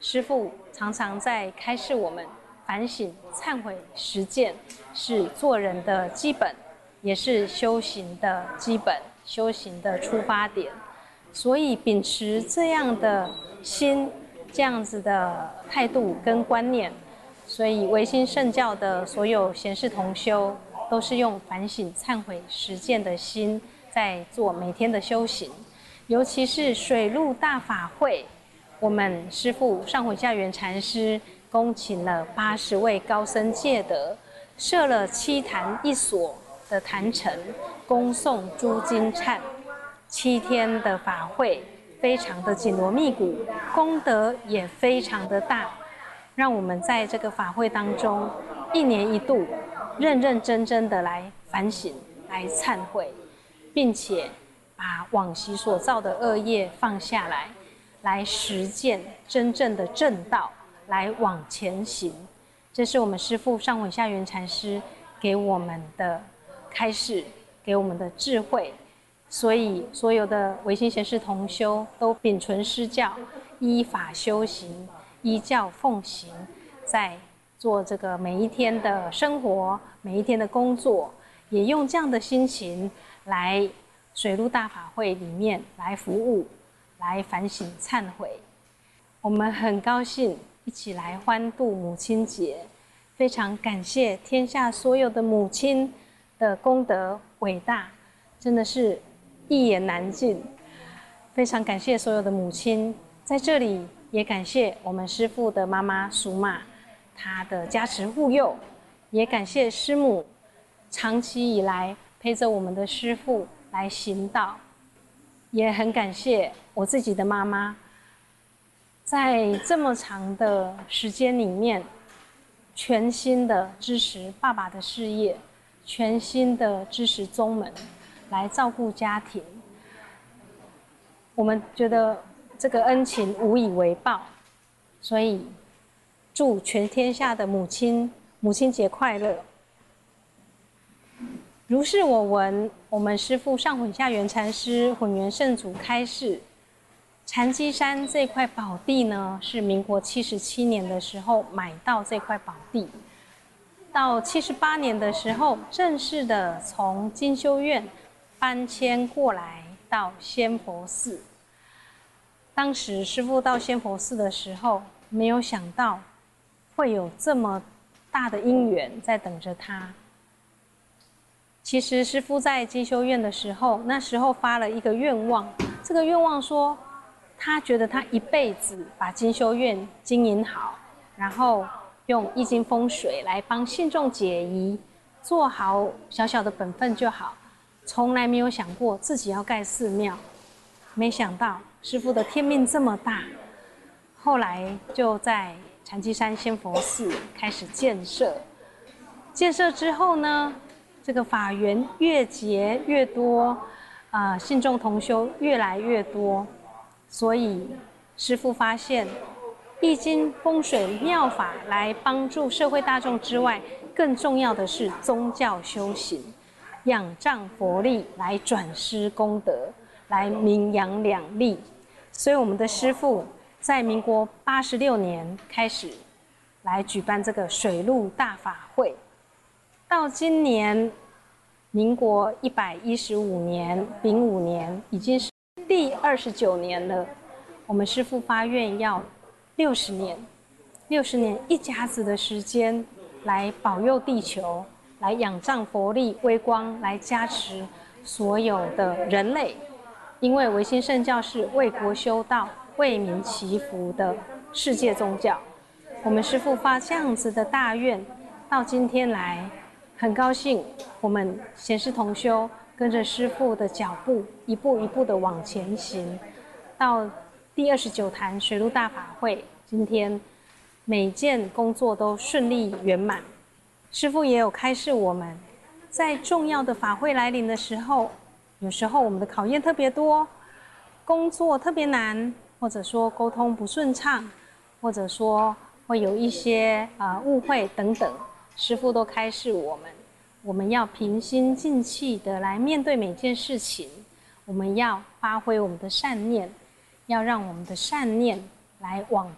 师父常常在开示我们，反省、忏悔、实践是做人的基本，也是修行的基本，修行的出发点。所以秉持这样的心，这样子的态度跟观念，所以唯心圣教的所有贤士同修，都是用反省、忏悔、实践的心，在做每天的修行。尤其是水陆大法会，我们师父上回下元禅师恭请了80位高僧戒德，设了7坛1所的坛城，恭诵诸经忏，7天的法会非常的紧锣密鼓，功德也非常的大，让我们在这个法会当中1年1度认认真真的来反省、来忏悔，并且把往昔所造的恶业放下来，来实践真正的正道，来往前行。这是我们师父上回下元禅师给我们的开示，给我们的智慧。所以所有的唯心贤士同修都秉存师教，依法修行，依教奉行，在做这个每一天的生活，每一天的工作，也用这样的心情来水陆大法会里面来服务，来反省忏悔。我们很高兴一起来欢度母亲节，非常感谢天下所有的母亲的功德伟大，真的是一言难尽。非常感谢所有的母亲，在这里也感谢我们师父的妈妈苏妈，她的加持护佑，也感谢师母长期以来陪着我们的师父来行道，也很感谢我自己的妈妈，在这么长的时间里面，全心的支持爸爸的事业，全心的支持宗门，来照顾家庭。我们觉得这个恩情无以为报，所以祝全天下的母亲母亲节快乐。如是我闻，我们师父上混下元禅师混元圣祖开示，禅机山这块宝地呢，是民国77年的时候买到这块宝地，到78年的时候，正式的从金修院搬迁过来到仙佛寺。当时师父到仙佛寺的时候，没有想到会有这么大的因缘在等着他。其实师父在金修院的时候，那时候发了一个愿望，这个愿望说，他觉得他一辈子把金修院经营好，然后用易经风水来帮信众解疑，做好小小的本分就好，从来没有想过自己要盖寺庙。没想到师父的天命这么大，后来就在禅机山仙佛寺开始建设。建设之后呢，这个法缘越结越多，信众同修越来越多，所以师父发现易经风水妙法来帮助社会大众之外，更重要的是宗教修行，仰仗佛力来转施功德，来名扬两利。所以我们的师父在民国86年开始来举办这个水陆大法会，到今年民国115年丙午年，已经是第29年了。我们师父发愿要60年一甲子的时间来保佑地球，来仰仗佛力微光，来加持所有的人类。因为唯心圣教是为国修道、为民祈福的世界宗教，我们师父发这样子的大愿，到今天来，很高兴我们贤士同修跟着师父的脚步，一步一步的往前行，到第29坛水陆大法会，今天每件工作都顺利圆满。师父也有开示我们，在重要的法会来临的时候，有时候我们的考验特别多，工作特别难，或者说沟通不顺畅，或者说会有一些误会等等，师父都开示我们要平心静气的来面对每件事情，我们要发挥我们的善念，要让我们的善念来往